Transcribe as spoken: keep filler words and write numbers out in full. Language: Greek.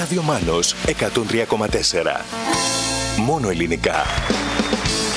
Ράδιο Μάνος εκατόν τρία κόμμα τέσσερα. Μόνο ελληνικά.